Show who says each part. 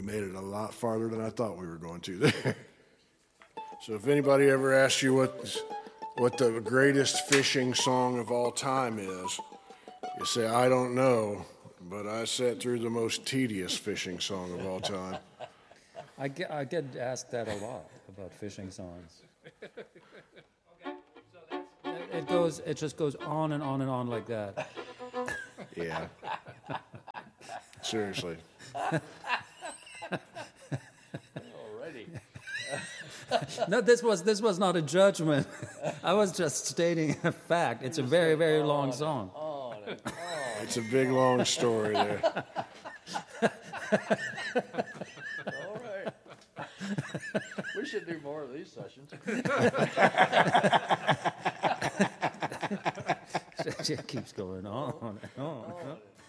Speaker 1: made it a lot farther than I thought we were going to there. So if anybody ever asks you what the greatest fishing song of all time is, you say, I don't know, but I sat through the most tedious fishing song of all time.
Speaker 2: I get asked that a lot about fishing songs. It just goes on and on and on like that.
Speaker 1: Yeah. Seriously.
Speaker 3: Already.
Speaker 2: No, this was not a judgment. I was just stating a fact. It's a very, very long song.
Speaker 1: It's a big, long story there.
Speaker 3: All right. We should do more of these sessions.
Speaker 2: It keeps going on and on.